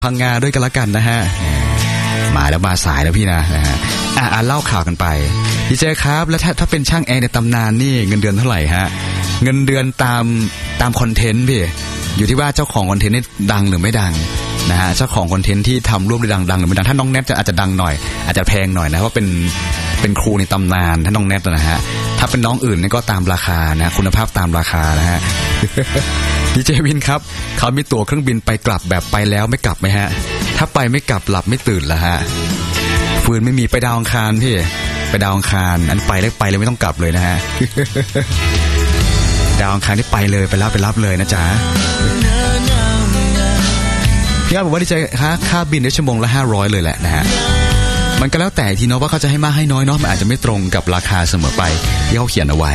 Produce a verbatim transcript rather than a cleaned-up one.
พังงาด้วยกันละกันนะฮะมาแล้วมาสายแล้วพี่นะนะฮะอ่ะอ่ะเล่าข่าวกันไปพี่เจครับแล้วถ้าถ้าเป็นช่างแอร์ในตำนานนี่เงินเดือนเท่าไหร่ฮะเงินเดือนตามตามคอนเทนต์พี่อยู่ที่ว่าเจ้าของคอนเทนต์นี่ดังหรือไม่ดังนะฮะเจ้าของคอนเทนต์ที่ทำร่วมด้วยดังดังหรือไม่ดังถ้าน้องแนทจะอาจจะดังหน่อยอาจจะแพงหน่อยนะเพราะเป็นเป็นครูในตำนานถ้าน้องแนทนะฮะถ้าเป็นน้องอื่นนี่ก็ตามราคานะคุณภาพตามราคานะฮะ พี่เจวินครับเขามีตั๋วเครื่องบินไปกลับแบบไปแล้วไม่กลับไหมฮะถ้าไปไม่กลับหลับไม่ตื่นละฮะฟืนไม่มีไปดาวอังคารพี่ไปดาวอังคารอันไปแล้วไปเลยไม่ต้องกลับเลยนะฮะ ดาวอังคารที่ไปเลยไปรับไปรับเลยนะจ๊ะพี่อาบอกว่าดีใจค่าค่าบินได้ชั่วโมงละห้าร้อยเลยแหละนะฮะมันก็แล้วแต่ทีเนาะว่าเขาจะให้มากให้น้อยเนาะมันอาจจะไม่ตรงกับราคาเสมอไปที่เขาเขียนเอาไว้